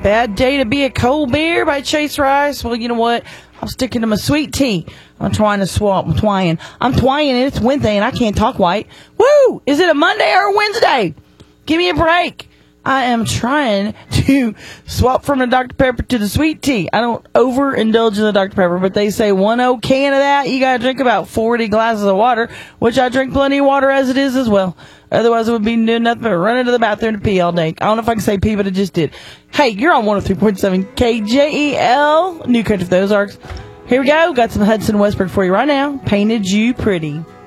Bad day to be a cold beer by Chase Rice. Well, you know what? I'm sticking to my sweet tea. I'm trying to swap. I'm twying, and it's Wednesday, and I can't talk white. Woo! Is it a Monday or a Wednesday? Give me a break. I am trying to swap from the Dr. Pepper to the sweet tea. I don't overindulge in the Dr. Pepper, but they say 1 can of that, you gotta drink about 40 glasses of water, which I drink plenty of water as it is as well. Otherwise, it would be doing nothing but running to the bathroom to pee all day. I don't know if I can say pee, but I just did. Hey, you're on 103.7 KJEL, New Country of the Ozarks. Here we go. Got some Hudson Westbrook for you right now. Painted You Pretty.